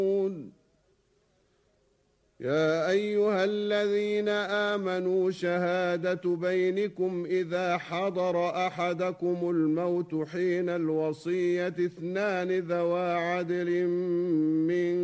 يا أيها الذين آمنوا شهادة بينكم إذا حضر أحدكم الموت حين الوصية اثنان ذوا عدل